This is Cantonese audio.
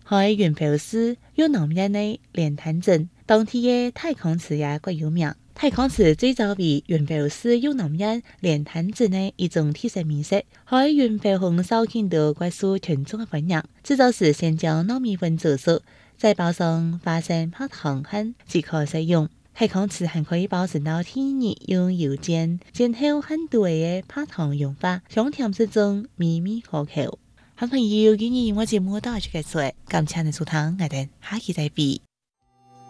喺元朝時越南人的蓮潭鎮，當地嘅太空祠也較有名。太空祠最早為元朝時越南人蓮潭鎮的一種特色美食，喺元朝洪紹興都怪受群眾嘅歡迎。製造時先將糯米粉煮熟，再包上花生、白糖餡即可食用。太空祠還可以保存到第二日用油煎後很多嘅白糖融化，香甜適中，美味可口。好朋友，今日我節目到此結束，感謝你收聽，我哋下期再會。